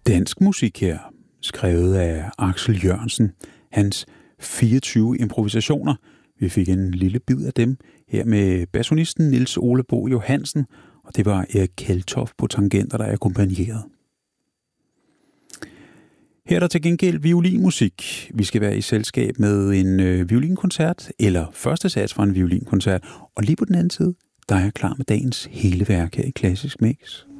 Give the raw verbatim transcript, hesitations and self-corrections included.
Dansk musik her, skrevet af Axel Jørgensen. Hans fireogtyve improvisationer. Vi fik en lille bid af dem her med bassonisten Niels Ole Bo Johansen, og det var Erik Kaltoft på tangenter, der akkompagnerede. Her er der til gengæld violinmusik. Vi skal være i selskab med en øh, violinkoncert, eller første sats fra en violinkoncert. Og lige på den anden side, der er jeg klar med dagens hele værk her i Klassisk Mix.